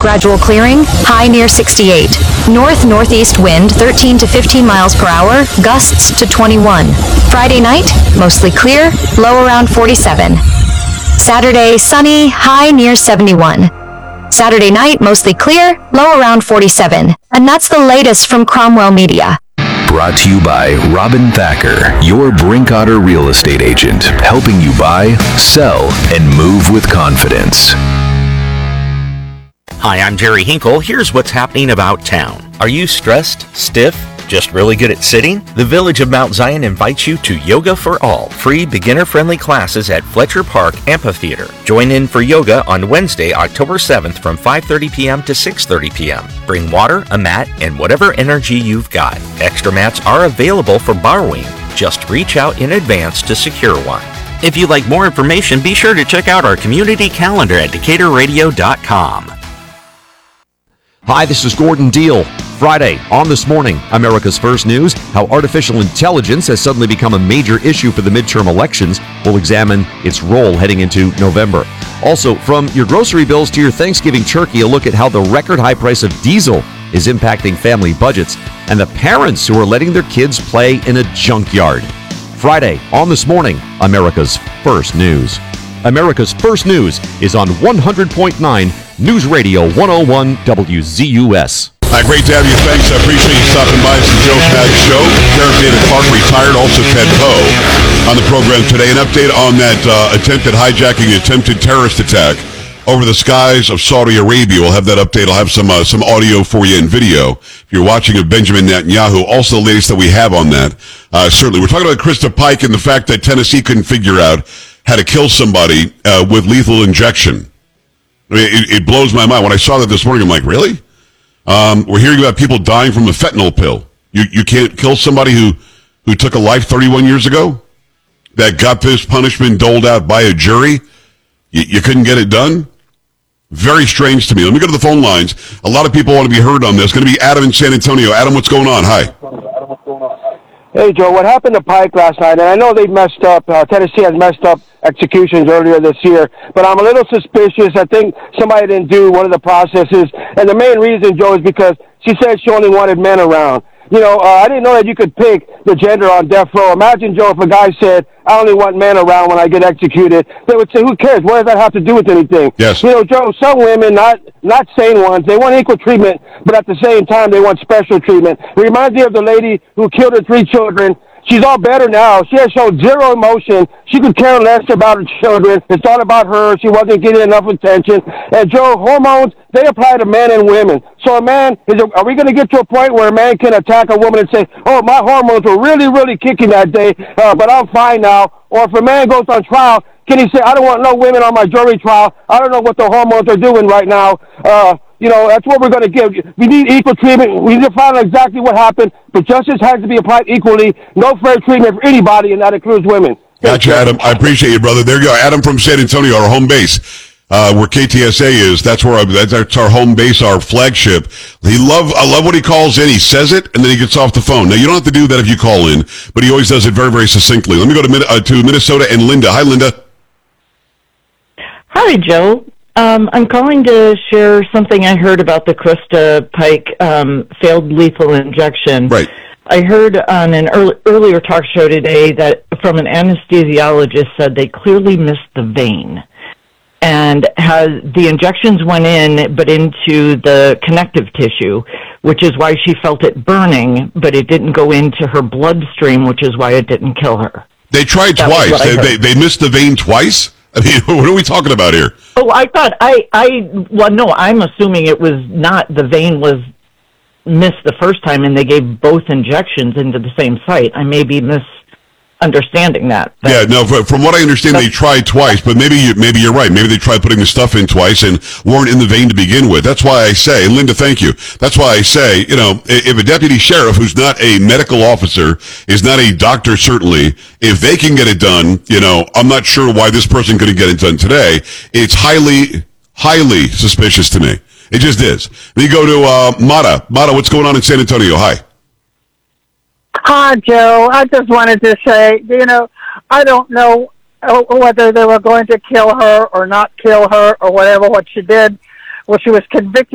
gradual clearing, high near 68. North-northeast wind 13 to 15 miles per hour, gusts to 21. Friday night, mostly clear, low around 47. Saturday, sunny, high near 71. Saturday night, mostly clear, low around 47. And that's the latest from Cromwell Media. Brought to you by Robin Thacker, your Brinkotter real estate agent, helping you buy, sell, and move with confidence. Hi, I'm Jerry Hinkle. Here's what's happening about town. Are you stressed, stiff, just really good at sitting? The Village of Mount Zion invites you to Yoga for All, free beginner-friendly classes at Fletcher Park Amphitheater. Join in for yoga on Wednesday, October 7th from 5:30 p.m. to 6:30 p.m. Bring water, a mat, and whatever energy you've got. Extra mats are available for borrowing. Just reach out in advance to secure one. If you'd like more information, be sure to check out our community calendar at DecaturRadio.com. Hi, this is Gordon Deal. Friday, on This Morning, America's First News, how artificial intelligence has suddenly become a major issue for the midterm elections. We'll examine its role heading into November. Also, from your grocery bills to your Thanksgiving turkey, a look at how the record high price of diesel is impacting family budgets and the parents who are letting their kids play in a junkyard. Friday, on This Morning, America's First News. America's First News is on 100.9 News Radio 101 WZUS. Great to have you. Thanks. I appreciate you stopping by. It's the Joe Pags Show. Sheriff David Clark retired. Also Ted Poe on the program today. An update on that attempted hijacking, attempted terrorist attack over the skies of Saudi Arabia. We'll have that update. I'll have some audio for you and video. If you're watching of Benjamin Netanyahu, also the latest that we have on that. Certainly. We're talking about Krista Pike and the fact that Tennessee couldn't figure out how to kill somebody with lethal injection. I mean, it blows my mind. When I saw that this morning, I'm like, really? We're hearing about people dying from a fentanyl pill. You can't kill somebody who took a life 31 years ago that got this punishment doled out by a jury. You couldn't get it done? Very strange to me. Let me go to the phone lines. A lot of people want to be heard on this. It's going to be Adam in San Antonio. Adam, what's going on? Hi. Hey, Joe, what happened to Pike last night? And I know they messed up. Tennessee has messed up executions earlier this year, but I'm a little suspicious. I think somebody didn't do one of the processes. And the main reason, Joe, is because she said she only wanted men around. You know, I didn't know that you could pick the gender on death row. Imagine, Joe, if a guy said, I only want men around when I get executed. They would say, who cares? What does that have to do with anything? Yes. You know, Joe, some women, not sane ones, they want equal treatment, but at the same time, they want special treatment. It reminds me of the lady who killed her 3 children. She's all better now. She has shown zero emotion. She could care less about her children. It's all about her. She wasn't getting enough attention. And, Joe, hormones, they apply to men and women. So a man, are we going to get to a point where a man can attack a woman and say, oh, my hormones were really, really kicking that day, but I'm fine now? Or if a man goes on trial, can he say, I don't want no women on my jury trial. I don't know what the hormones are doing right now. You know, that's what we're going to give. We need equal treatment. We need to find out exactly what happened, but justice has to be applied equally. No fair treatment for anybody, and that includes women. Gotcha, Adam. I appreciate you, brother. There you go. Adam from San Antonio, our home base, where KTSA is. That's our home base, our flagship. I love what he calls in. He says it, and then he gets off the phone. Now, you don't have to do that if you call in, but he always does it very, very succinctly. Let me go to Minnesota and Linda. Hi, Linda. Hi, Joe. I'm calling to share something I heard about the Krista Pike failed lethal injection. Right. I heard on an earlier talk show today that from an anesthesiologist said they clearly missed the vein. And the injections went in, but into the connective tissue, which is why she felt it burning, but it didn't go into her bloodstream, which is why it didn't kill her. They tried twice. They missed the vein twice? I mean, what are we talking about here? Oh, I thought I'm assuming it was not, the vein was missed the first time and they gave both injections into the same site. I may be misunderstanding that. Yeah, no, from what I understand, they tried twice, but maybe you're right. Maybe they tried putting the stuff in twice and weren't in the vein to begin with. That's why I say, and Linda, thank you. That's why I say, you know, if a deputy sheriff who's not a medical officer, is not a doctor certainly, if they can get it done, you know, I'm not sure why this person couldn't get it done today. It's highly, highly suspicious to me. It just is. Then you go to Mata. Mata, what's going on in San Antonio? Hi. Hi, Joe. I just wanted to say, you know, I don't know whether they were going to kill her or not kill her or whatever, what she did. Well, she was convicted